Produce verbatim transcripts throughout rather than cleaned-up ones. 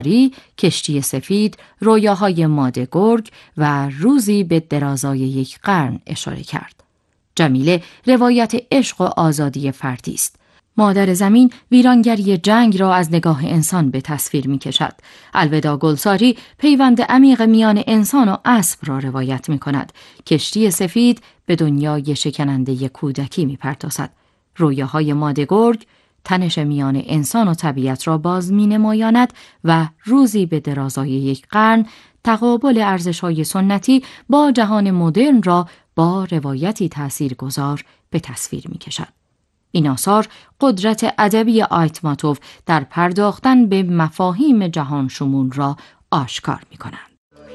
کشتی سفید، رویاهای ماده گرگ و روزی به درازای یک قرن اشاره کرد. جمیله روایت عشق و آزادی فردی است. مادر زمین ویرانگری جنگ را از نگاه انسان به تصویر می کشد. الوداع گلساری پیوند عمیق میان انسان و اسب را روایت می کند. کشتی سفید به دنیای شکننده کودکی می پردازد. رویاهای ماده گرگ تنش میان انسان و طبیعت را باز می نمایاند و روزی به درازای یک قرن تقابل ارزش‌های سنتی با جهان مدرن را با روایتی تاثیرگذار به تصویر می کشد. این آثار قدرت ادبی آیتماتوف در پرداختن به مفاهیم جهان شمول را آشکار می کنند.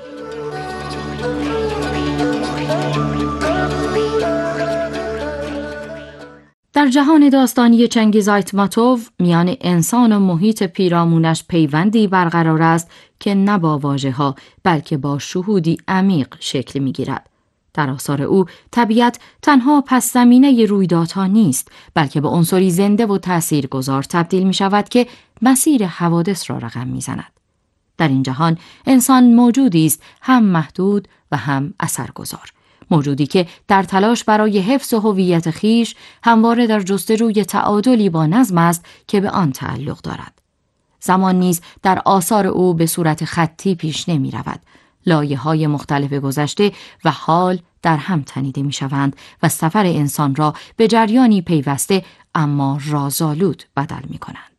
در جهان داستانی چنگیز آیتماتوف میان انسان و محیط پیرامونش پیوندی برقرار است که نه با واژه‌ها بلکه با شهودی عمیق شکل می‌گیرد. در آثار او طبیعت تنها پس زمینه رویدادها نیست، بلکه به عنصری زنده و تاثیرگذار تبدیل می شود که مسیر حوادث را رقم می زند. در این جهان انسان موجودی است هم محدود و هم اثرگذار. موجودی که در تلاش برای حفظ هویت خویش همواره در جستجوی تعادلی با نظم است که به آن تعلق دارد. زمان نیز در آثار او به صورت خطی پیش نمی رود. لایه‌های مختلف گذشته و حال در هم تنیده می‌شوند و سفر انسان را به جریانی پیوسته اما رازآلود بدل می‌کنند.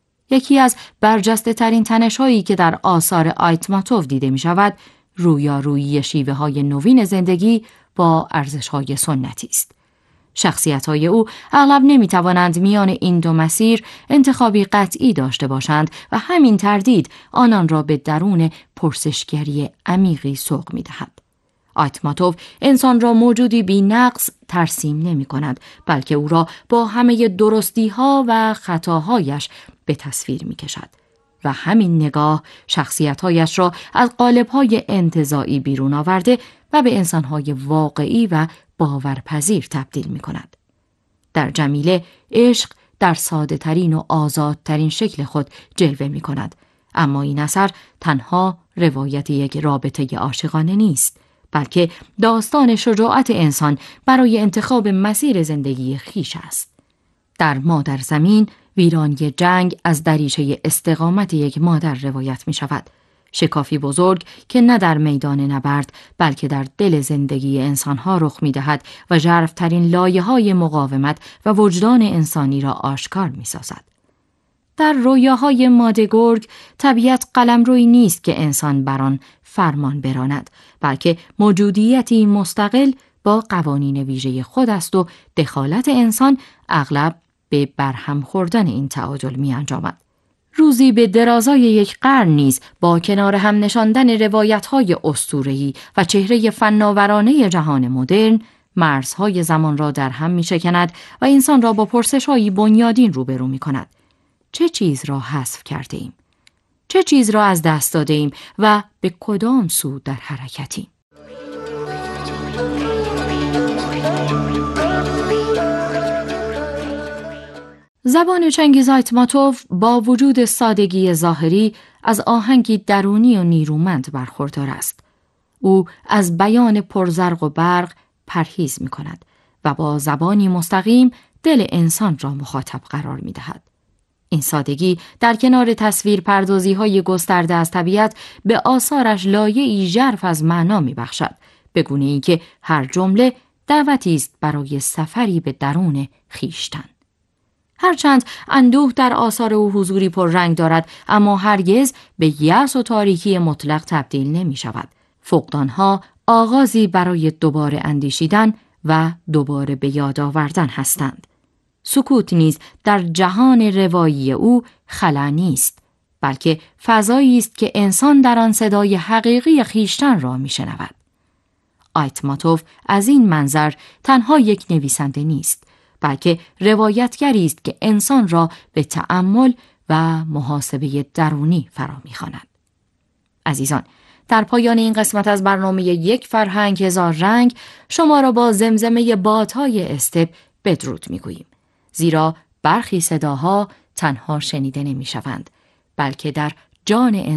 یکی از برجسته ترین تنش‌هایی که در آثار آیتماتوف دیده می‌شود، رویارویی شیوه‌های نوین زندگی با ارزش‌های سنتی است. شخصیت‌های او اغلب نمی‌توانند میان این دو مسیر انتخابی قطعی داشته باشند و همین تردید آنان را به درون پرسشگری عمیقی سوق می‌دهد. آیتماتوف انسان را موجودی بی‌نقص ترسیم نمی‌کند، بلکه او را با همه درستی‌ها و خطاهایش به تصویر می‌کشد و همین نگاه شخصیت‌هایش را از قالب‌های انتزاعی بیرون آورده و به انسان‌های واقعی و باورپذیر تبدیل می کند. در جمیله عشق در ساده ترین و آزادترین شکل خود جلوه می کند. اما این اثر تنها روایت یک رابطه عاشقانه نیست، بلکه داستان شجاعت انسان برای انتخاب مسیر زندگی خویش است. در مادر زمین ویرانی جنگ از دریچه استقامت یک مادر روایت می شود. شکافی بزرگ که نه در میدان نبرد بلکه در دل زندگی انسانها رخ می دهد و ژرف‌ترین لایه‌های مقاومت و وجدان انسانی را آشکار می سازد. در رویاهای ماده گرگ طبیعت قلمرویی نیست که انسان بر آن فرمان براند، بلکه موجودیتی مستقل با قوانین ویژه خود است و دخالت انسان اغلب به برهم خوردن این تعادل می انجامد. روزی به درازای یک قرن نیز با کنار هم نشاندن روایت‌های اسطوره‌ای و چهره فناورانه جهان مدرن، مرزهای زمان را در هم می‌شکند و انسان را با پرسش‌های بنیادین روبرو می‌کند. چه چیز را حذف کرده‌ایم؟ چه چیز را از دست داده‌ایم و به کدام سو در حرکتیم؟ زبان چنگیز آیتماتوف با وجود سادگی ظاهری از آهنگی درونی و نیرومند برخوردار است. او از بیان پرزرق و برق پرهیز می کند و با زبانی مستقیم دل انسان را مخاطب قرار می دهد. این سادگی در کنار تصویر پردازی های گسترده از طبیعت به آثارش لایه‌ای ژرف از معنا می بخشد، به گونه‌ای که هر جمله دعوتی است برای سفری به درون خویشتن. هرچند اندوه در آثار او حضوری پررنگ دارد، اما هرگز به یأس و تاریکی مطلق تبدیل نمی شود. فقدانها آغازی برای دوباره اندیشیدن و دوباره به یاد آوردن هستند. سکوت نیز در جهان روایی او خلا نیست، بلکه فضایی است که انسان در آن صدای حقیقی خویشتن را می شنود. آیتماتوف از این منظر تنها یک نویسنده نیست، بلکه روایتگری است که انسان را به تأمل و محاسبه درونی فرا می‌خواند. عزیزان، در پایان این قسمت از برنامه یک فرهنگ هزار رنگ شما را با زمزمه بادهای استپ بدرود می‌گوییم، زیرا برخی صداها تنها شنیده نمی‌شوند، بلکه در جان